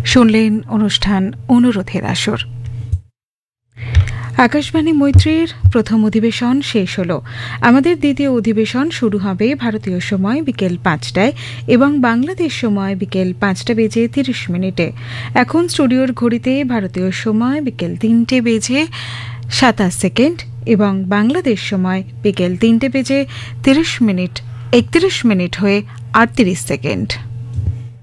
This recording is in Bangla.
শুনলেন অনুষ্ঠান অনুরোধের আসর। আকাশবাণী মৈত্রীর প্রথম অধিবেশন শেষ হল। আমাদের দ্বিতীয় অধিবেশন শুরু হবে ভারতীয় সময় বিকেল 5টায় এবং বাংলাদেশ সময় বিকেল 5:30 এখন স্টুডিওর ঘড়িতে ভারতীয় সময় বিকেল 3:27 এবং বাংলাদেশ সময় বিকেল 3:30 31 হয়ে 38 সেকেন্ড।